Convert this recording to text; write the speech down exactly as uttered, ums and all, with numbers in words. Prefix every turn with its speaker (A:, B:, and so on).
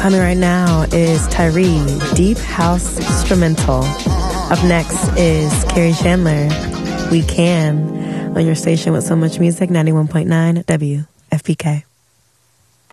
A: Coming right now is Tyree, Deep House Instrumental. Up next is Carrie Chandler, We Can, on your station with so much music, ninety-one point nine W F P K.